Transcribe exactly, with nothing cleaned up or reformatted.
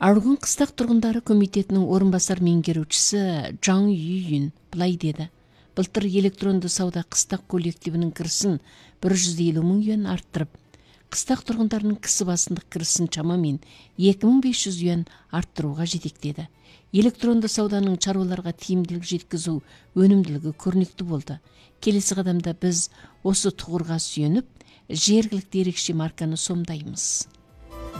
Аргун Кыстак тургундары комитетинин орун басар меңгерүүчүсү Жаң Юйүн былай деди. Былтыр электронду сауда Кыстак коллективинин кырсын бир жүз элүү миң юан арттырып, Кыстак тургундарынын кісі басындык кырсын чамамен эки миң беш жүз юан арттырууга жетектеди. Электронду сауданын чарбаларга тиимдүүлүк жеткизүү өнүмдүүлүгү көрүнүктүү болду. Келесі кадамда биз осы тугурга сүйөнүп, жергиликтүү ерекше марканы сомдаймыз.